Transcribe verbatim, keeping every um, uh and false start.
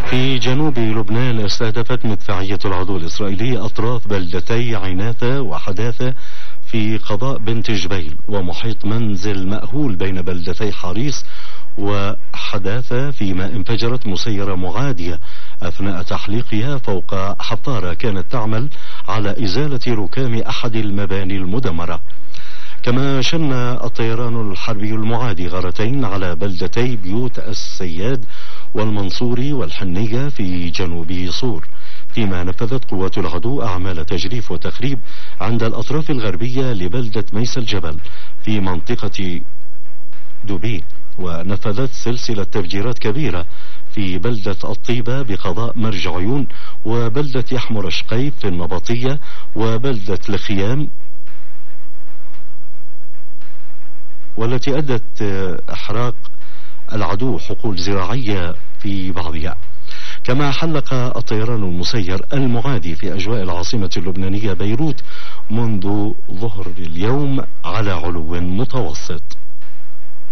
في جنوب لبنان استهدفت مدفعية العدو الإسرائيلي أطراف بلدتي عناثة وحداثة في قضاء بنت جبيل ومحيط منزل مأهول بين بلدتي حريص وحداثة، فيما انفجرت مسيرة معادية أثناء تحليقها فوق حفارة كانت تعمل على إزالة ركام أحد المباني المدمرة. كما شن الطيران الحربي المعادي غارتين على بلدتي بيوت السياد والمنصوري والحنية في جنوب صور، فيما نفذت قوات العدو أعمال تجريف وتخريب عند الأطراف الغربية لبلدة ميس الجبل في منطقة دوبي، ونفذت سلسلة تفجيرات كبيرة في بلدة الطيبة بقضاء مرج عيون وبلدة يحمر شقيب في النبطية وبلدة الخيام، والتي أدت إحراق العدو حقول زراعية في بعضها. كما حلق الطيران المسير المعادي في أجواء العاصمة اللبنانية بيروت منذ ظهر اليوم على علو متوسط.